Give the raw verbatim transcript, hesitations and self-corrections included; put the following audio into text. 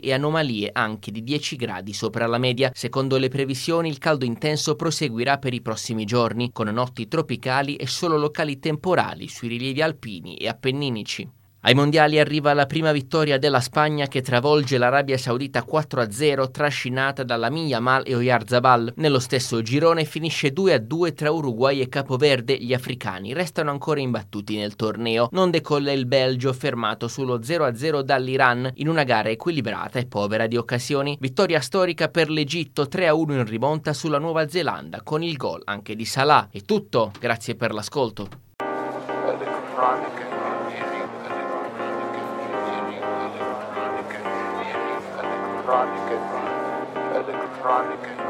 e anomalie anche di dieci gradi sopra la media. Secondo le previsioni, il caldo intenso proseguirà per i prossimi giorni, con notti tropicali e solo locali temporali sui rilievi alpini e appenninici. Ai mondiali arriva la prima vittoria della Spagna che travolge l'Arabia Saudita quattro a zero, trascinata da Lamine Yamal e Oyarzabal. Nello stesso girone finisce due a due tra Uruguay e Capoverde. Gli africani restano ancora imbattuti nel torneo. Non decolla il Belgio, fermato sullo zero a zero dall'Iran in una gara equilibrata e povera di occasioni. Vittoria storica per l'Egitto, tre a uno in rimonta sulla Nuova Zelanda, con il gol anche di Salah. È tutto, grazie per l'ascolto. Electronic, electronic.